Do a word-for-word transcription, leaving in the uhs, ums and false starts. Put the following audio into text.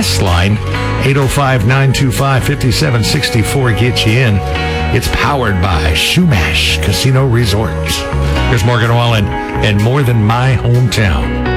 guest line. eight oh five, nine two five, five seven six four. Get you in. It's powered by Shumash Casino Resort. Here's Morgan Wallen and More Than My Hometown.